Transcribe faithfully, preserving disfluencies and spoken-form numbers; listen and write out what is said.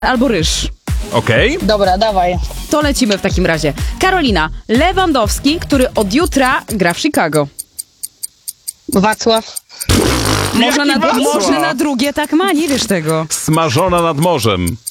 albo ryż. Okej. Dobra, dawaj. To lecimy w takim razie. Karolina, Lewandowski, który od jutra gra w Chicago. Wacław. Może na, Wacław? może na drugie tak ma, nie wiesz tego. Smażona nad morzem.